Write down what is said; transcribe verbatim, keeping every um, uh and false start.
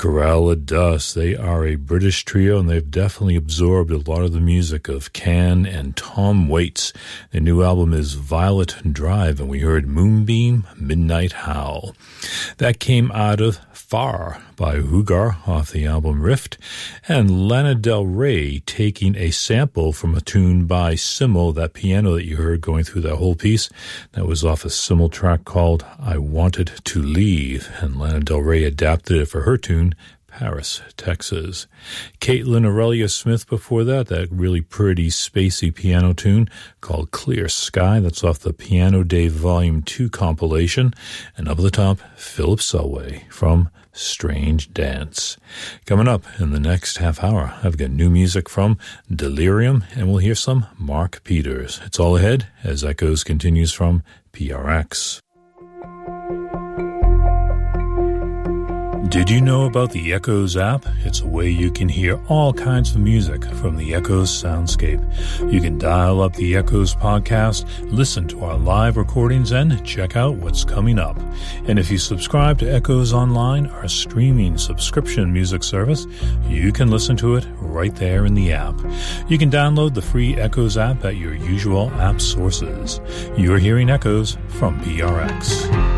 Corral of Dust. They are a British trio, and they've definitely absorbed a lot of the music of Can and Tom Waits. Their new album is Violet Drive, and we heard Moonbeam, Midnight Howl. That came out of Far by Hugar off the album Rift, and Lana Del Rey taking a sample from a tune by Simmel, that piano that you heard going through that whole piece. That was off a Simmel track called I Wanted to Leave, and Lana Del Rey adapted it for her tune, Paris, Texas. Caitlin Aurelia Smith before that, that really pretty spacey piano tune called Clear Sky. That's off the Piano Day Volume two compilation. And up at the top, Philip Selway from Strange Dance. Coming up in the next half hour, I've got new music from Delirium, and we'll hear some Mark Peters. It's all ahead as Echoes continues from P R X. Did you know about the Echoes app? It's a way you can hear all kinds of music from the Echoes soundscape. You can dial up the Echoes podcast, listen to our live recordings, and check out what's coming up. And if you subscribe to Echoes Online, our streaming subscription music service, you can listen to it right there in the app. You can download the free Echoes app at your usual app sources. You're hearing Echoes from P R X.